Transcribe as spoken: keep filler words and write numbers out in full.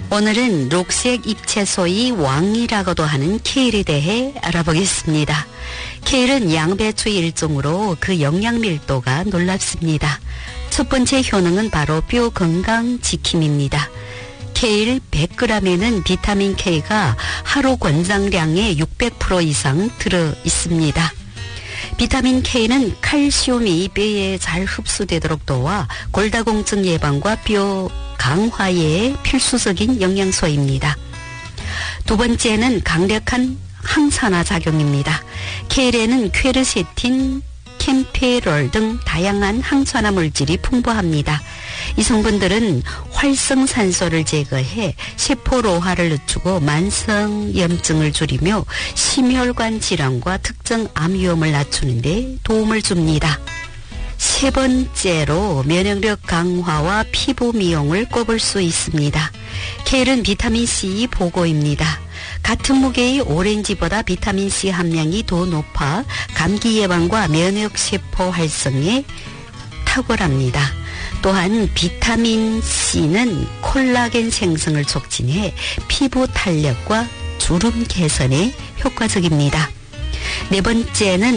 오늘은 녹색 잎채소의 왕이라고도 하는 케일에 대해 알아보겠습니다. 케일은 양배추의 일종으로 그 영양 밀도가 놀랍습니다. 첫 번째 효능은 바로 뼈 건강 지킴입니다. 케일 백 그램에는 비타민 K가 하루 권장량의 육백 퍼센트 이상 들어 있습니다. 비타민 K는 칼슘이 뼈에 잘 흡수되도록 도와 골다공증 예방과 뼈 강화에 필수적인 영양소입니다. 두 번째는 강력한 항산화 작용입니다. 케일에는 퀘르세틴, 캠페롤 등 다양한 항산화 물질이 풍부합니다. 이 성분들은 활성산소를 제거해 세포로화를 늦추고 만성염증을 줄이며 심혈관 질환과 특정 암 위험을 낮추는 데 도움을 줍니다. 세 번째로 면역력 강화와 피부 미용을 꼽을 수 있습니다. 케일은 비타민C 보고입니다. 같은 무게의 오렌지보다 비타민C 함량이 더 높아 감기 예방과 면역세포 활성에 탁월합니다. 또한 비타민C는 콜라겐 생성을 촉진해 피부 탄력과 주름 개선에 효과적입니다. 네 번째는